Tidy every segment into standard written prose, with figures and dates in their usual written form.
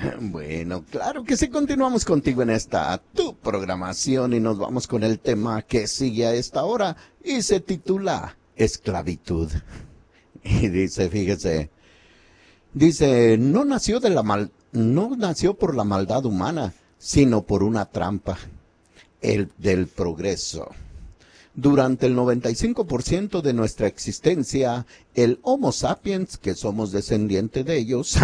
Bueno, claro que sí, continuamos contigo en esta tu programación y nos vamos con el tema que sigue a esta hora y se titula Esclavitud. Y dice, fíjese, dice, no nació por la maldad humana, sino por una trampa, el del progreso. Durante el 95% de nuestra existencia, el Homo sapiens, que somos descendientes de ellos,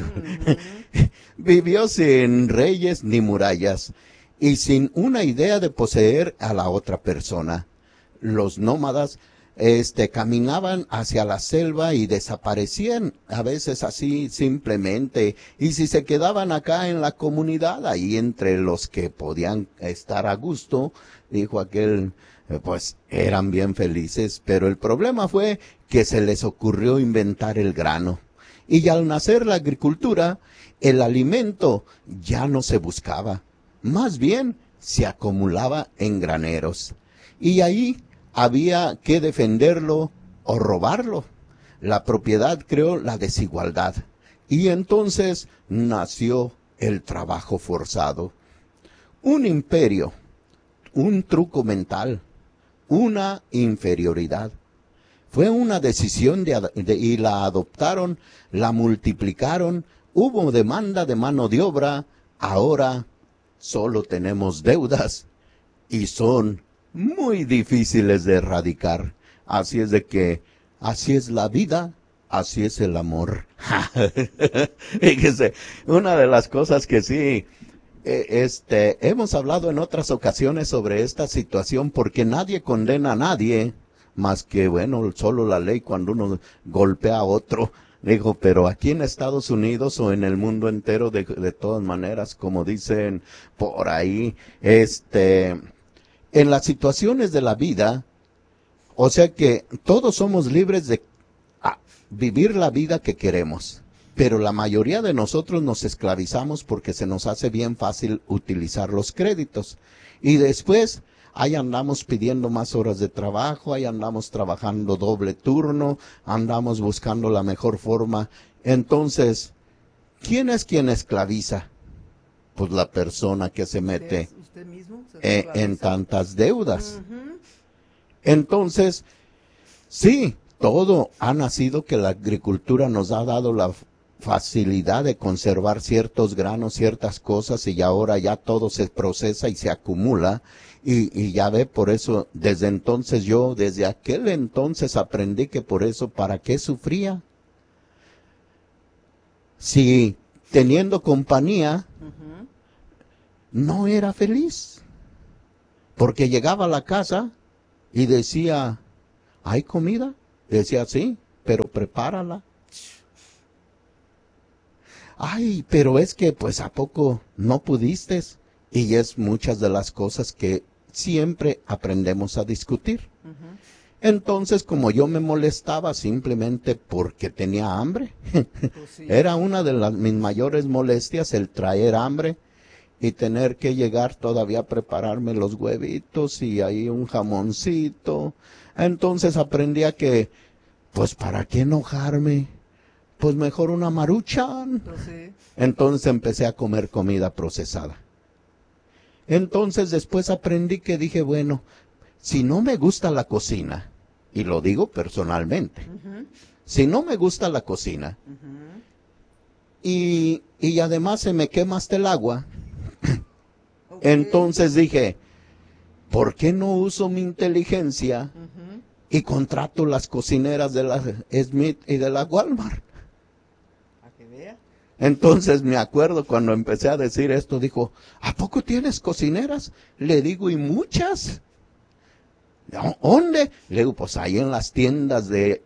vivió sin reyes ni murallas y sin una idea de poseer a la otra persona. Los nómadas caminaban hacia la selva y desaparecían, a veces así simplemente, y si se quedaban acá en la comunidad, ahí entre los que podían estar a gusto, dijo aquel, pues eran bien felices, pero el problema fue que se les ocurrió inventar el grano. Y al nacer la agricultura, el alimento ya no se buscaba, más bien se acumulaba en graneros. Y ahí había que defenderlo o robarlo. La propiedad creó la desigualdad. Y entonces nació el trabajo forzado. Un imperio, un truco mental, una inferioridad. Fue una decisión y la adoptaron, la multiplicaron, hubo demanda de mano de obra, ahora solo tenemos deudas y son muy difíciles de erradicar. Así es de que, así es la vida, así es el amor. Fíjese, una de las cosas que sí, hemos hablado en otras ocasiones sobre esta situación porque nadie condena a nadie, más que, bueno, solo la ley cuando uno golpea a otro. Digo, pero aquí en Estados Unidos o en el mundo entero, de todas maneras, como dicen por ahí, en las situaciones de la vida, o sea que todos somos libres de vivir la vida que queremos, pero la mayoría de nosotros nos esclavizamos porque se nos hace bien fácil utilizar los créditos. Y después, ahí andamos pidiendo más horas de trabajo, ahí andamos trabajando doble turno, andamos buscando la mejor forma. Entonces, ¿quién es quien esclaviza? Pues la persona que se mete usted mismo en tantas deudas. Entonces, sí, todo ha nacido que la agricultura nos ha dado la facilidad de conservar ciertos granos, ciertas cosas, y ahora ya todo se procesa y se acumula. Y ya ve, por eso, desde aquel entonces aprendí que por eso, ¿para qué sufría? Si teniendo compañía, no era feliz. Porque llegaba a la casa y decía, ¿hay comida? Decía, sí, pero prepárala. Ay, pero es que, pues, ¿a poco no pudiste? Y es muchas de las cosas que siempre aprendemos a discutir. Entonces, como yo me molestaba simplemente porque tenía hambre, era una de mis mayores molestias el traer hambre y tener que llegar todavía a prepararme los huevitos y ahí un jamoncito. Entonces aprendí a que, pues, ¿para qué enojarme? Pues mejor una Maruchan. Entonces empecé a comer comida procesada. Entonces después aprendí que dije, bueno, si no me gusta la cocina, y lo digo personalmente, si no me gusta la cocina, y además se me quema hasta el agua, entonces dije, ¿por qué no uso mi inteligencia y contrato las cocineras de la Smith y de la Walmart? Entonces me acuerdo cuando empecé a decir esto, dijo, ¿a poco tienes cocineras? Le digo, ¿y muchas? ¿Dónde? Le digo, pues ahí en las tiendas de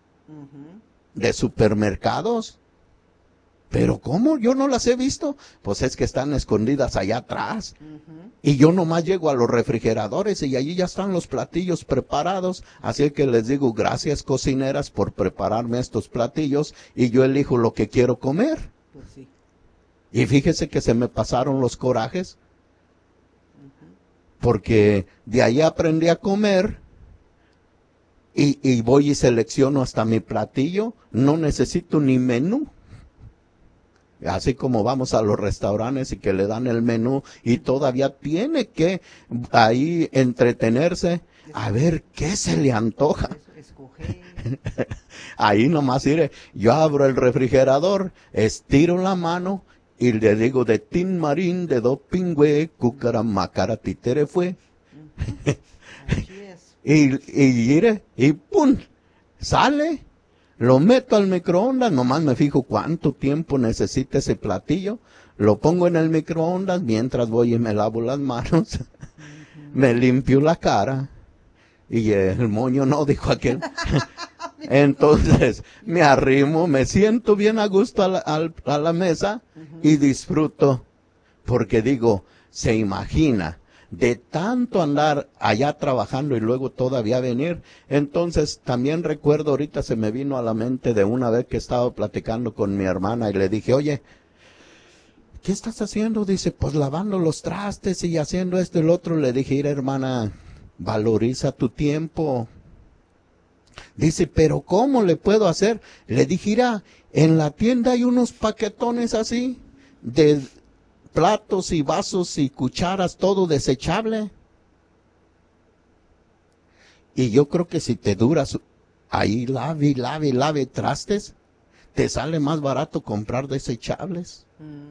supermercados. ¿Pero cómo? Yo no las he visto. Pues es que están escondidas allá atrás. Y yo nomás llego a los refrigeradores y allí ya están los platillos preparados. Así que les digo, gracias cocineras por prepararme estos platillos y yo elijo lo que quiero comer. Pues sí. Y fíjese que se me pasaron los corajes. Porque de ahí aprendí a comer y voy y selecciono hasta mi platillo. No necesito ni menú. Así como vamos a los restaurantes y que le dan el menú y todavía tiene que ahí entretenerse a ver qué se le antoja. Escoger. Ahí nomás, mire, yo abro el refrigerador, estiro la mano y le digo de tin marín, de do pingüe, cucaramacara titere fue. Así es. Y mire, y pum, sale, lo meto al microondas, nomás me fijo cuánto tiempo necesita ese platillo, lo pongo en el microondas mientras voy y me lavo las manos, me limpio la cara, y el moño no, dijo aquel. Entonces me arrimo, me siento bien a gusto a la mesa y disfruto, porque digo, se imagina, de tanto andar allá trabajando y luego todavía venir. Entonces también recuerdo, ahorita se me vino a la mente de una vez que estaba platicando con mi hermana y le dije, oye, ¿qué estás haciendo? Dice, pues lavando los trastes y haciendo esto y lo otro. Le dije, mira, hermana, valoriza tu tiempo. Dice, pero ¿cómo le puedo hacer? Le dije, mira, en la tienda hay unos paquetones así, de platos y vasos y cucharas, todo desechable. Y yo creo que si te duras ahí lave trastes, te sale más barato comprar desechables.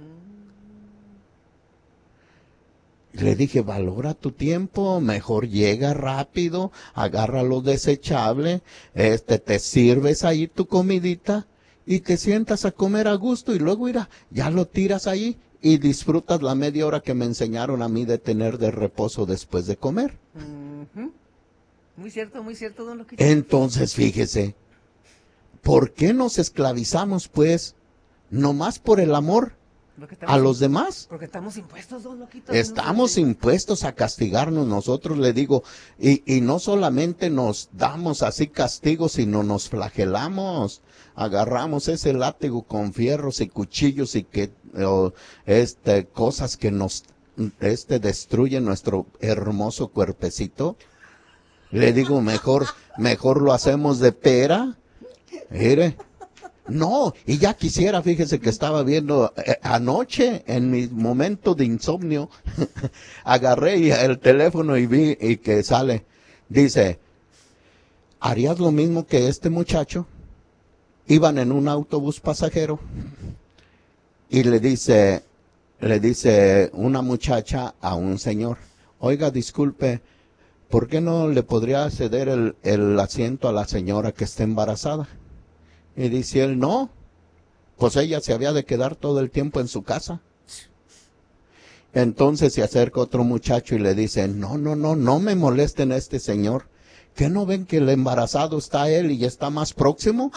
Le dije, valora tu tiempo, mejor llega rápido, agarra lo desechable, te sirves ahí tu comidita y te sientas a comer a gusto y luego mira, ya lo tiras ahí y disfrutas la media hora que me enseñaron a mí de tener de reposo después de comer. Muy cierto, don Loquito. Entonces, fíjese, ¿por qué nos esclavizamos, pues, nomás por el amor a los demás? Porque estamos impuestos, don Loquito. Estamos impuestos a castigarnos nosotros, le digo, y no solamente nos damos así castigos, sino nos flagelamos, agarramos ese látigo con fierros y cuchillos y que cosas que nos destruyen nuestro hermoso cuerpecito. Le digo, mejor lo hacemos de pera. Mire. No, y ya quisiera, fíjese que estaba viendo anoche, en mi momento de insomnio, agarré el teléfono y vi y que sale, dice, ¿harías lo mismo que este muchacho? Iban en un autobús pasajero y le dice una muchacha a un señor, oiga, disculpe, ¿por qué no le podría ceder el asiento a la señora que está embarazada? Y dice él, no, pues ella se había de quedar todo el tiempo en su casa. Entonces se acerca otro muchacho y le dice, no me molesten a este señor. ¿Qué no ven que el embarazado está él y está más próximo?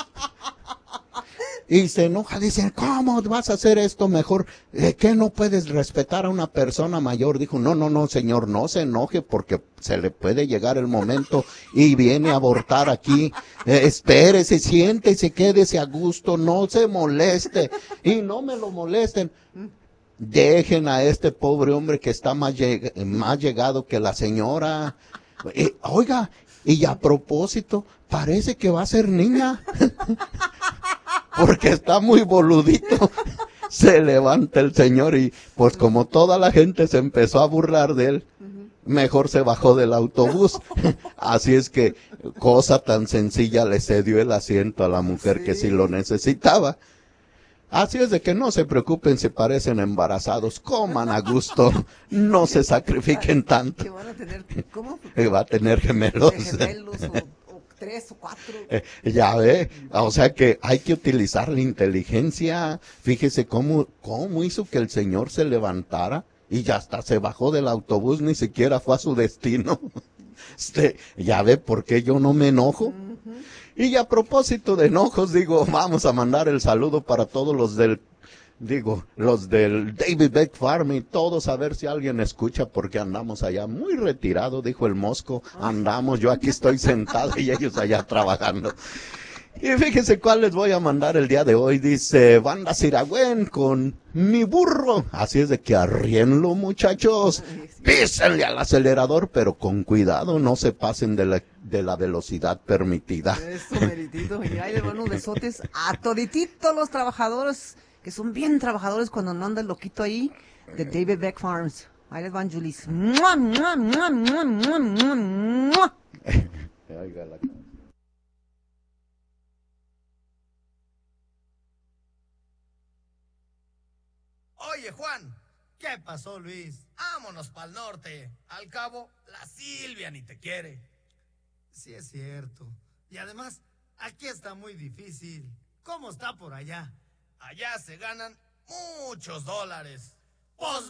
Y se enoja, dice, ¿cómo vas a hacer esto mejor? ¿Qué no puedes respetar a una persona mayor? Dijo, no, señor, no se enoje porque se le puede llegar el momento y viene a abortar aquí. Espérese, siéntese, quédese a gusto, no se moleste y no me lo molesten. Dejen a este pobre hombre que está más llegado que la señora. Oiga, y a propósito, parece que va a ser niña. Porque está muy boludito. Se levanta el señor y pues como toda la gente se empezó a burlar de él, mejor se bajó del autobús. Así es que cosa tan sencilla le cedió el asiento a la mujer que sí lo necesitaba. Así es de que no se preocupen si parecen embarazados, coman a gusto, no se sacrifiquen tanto. Que van a tener, ¿cómo? Va a tener gemelos. Gemelos o 3 o 4. Ya ve, o sea que hay que utilizar la inteligencia. Fíjese cómo hizo que el señor se levantara y ya hasta se bajó del autobús, ni siquiera fue a su destino. Ya ve por qué yo no me enojo. Y a propósito de enojos, digo, vamos a mandar el saludo para todos los del David Beck Farm y todos, a ver si alguien escucha porque andamos allá muy retirado, dijo el Mosco, andamos, yo aquí estoy sentado y ellos allá trabajando. Y fíjense cuál les voy a mandar el día de hoy, dice Banda Siragüen con Mi Burro, así es de que arrienlo muchachos, písenle al acelerador, pero con cuidado, no se pasen de la velocidad permitida. Eso, meritito, y ahí le van unos besotes a todititos los trabajadores que son bien trabajadores cuando no anda el loquito ahí, de David Beck Farms. Ahí les van, Julis. ¡Mua, mua, mua, mua, mua, mua, mua! Oye, Juan. ¿Qué pasó, Luis? Vámonos pa'l norte. Al cabo, la Silvia ni te quiere. Sí, es cierto. Y además, aquí está muy difícil. ¿Cómo está por allá? Allá se ganan muchos dólares. Pues